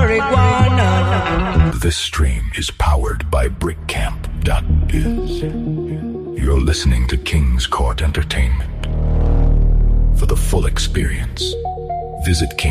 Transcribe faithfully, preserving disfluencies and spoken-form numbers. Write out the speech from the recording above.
marijuana. This stream is powered by brickcamp dot biz. You're listening to King's Court Entertainment. For the full experience, visit King